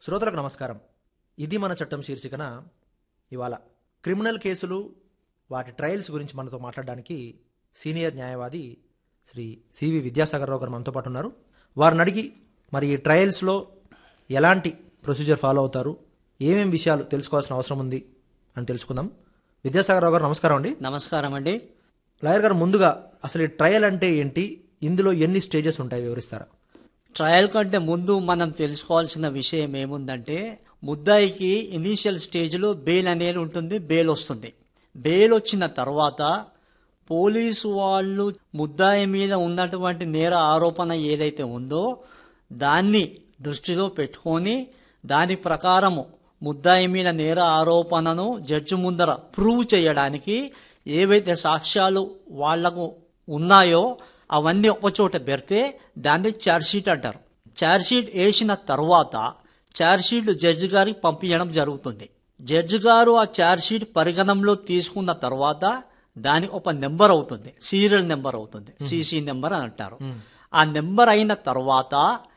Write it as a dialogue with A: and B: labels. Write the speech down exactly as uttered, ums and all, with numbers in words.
A: శ్రోతలకు నమస్కారం. ఇది మన చట్టం శీర్షికన ఇవాళ క్రిమినల్ కేసులు వాటి ట్రయల్స్ గురించి మనతో మాట్లాడడానికి సీనియర్ న్యాయవాది శ్రీ సివి విద్యాసాగర్ రావు గారు మనతో పాటు ఉన్నారు. వారిని అడిగి మరి ఈ ట్రయల్స్లో ఎలాంటి ప్రొసీజర్ ఫాలో అవుతారు, ఏమేం విషయాలు తెలుసుకోవాల్సిన అవసరం ఉంది అని తెలుసుకుందాం. విద్యాసాగర్ రావు గారు నమస్కారం అండి.
B: నమస్కారం అండి.
A: లాయర్ గారు, ముందుగా అసలు ఈ ట్రయల్ అంటే ఏంటి, ఇందులో ఎన్ని స్టేజెస్ ఉంటాయి వివరిస్తారా?
B: ట్రయల్ కంటే ముందు మనం తెలుసుకోవాల్సిన విషయం ఏముందంటే, ముద్దాయికి ఇనీషియల్ స్టేజ్లో బెయిల్ అనేది ఉంటుంది, బెయిల్ వస్తుంది. బెయిల్ వచ్చిన తర్వాత పోలీసు వాళ్ళు ముద్దాయి మీద ఉన్నటువంటి నేర ఆరోపణ ఏదైతే ఉందో దాన్ని దృష్టిలో పెట్టుకొని దాని ప్రకారము ముద్దాయి మీద నేర ఆరోపణను జడ్జి ముందర ప్రూవ్ చేయడానికి ఏవైతే సాక్ష్యాలు వాళ్లకు ఉన్నాయో అవన్నీ ఒకచోట పెడితే దాన్ని ఛార్జ్షీట్ అంటారు. ఛార్జ్షీట్ వేసిన తర్వాత ఛార్జ్షీట్ జడ్జి గారికి పంపించడం జరుగుతుంది. జడ్జి గారు ఆ ఛార్జ్షీట్ పరిగణంలో తీసుకున్న తర్వాత దానికి ఒక నెంబర్ అవుతుంది, సీరియల్ నెంబర్ అవుతుంది, సీసీ నెంబర్ అని అంటారు. ఆ నెంబర్ అయిన తర్వాత